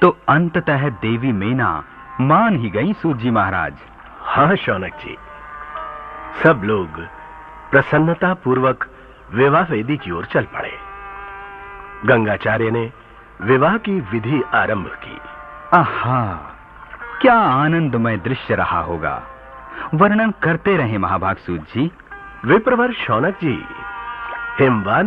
तो अंततः देवी मेना मान ही गई सूत जी महाराज। हाँ शौनक जी, सब लोग प्रसन्नता पूर्वक विवाह वेदी की ओर चल पड़े। गंगाचार्य ने विवाह की विधि आरंभ की। आहा, क्या आनंदमय दृश्य रहा होगा। वर्णन करते रहे महाभाग सूत जी। विप्रवर शौनक जी, हिमवान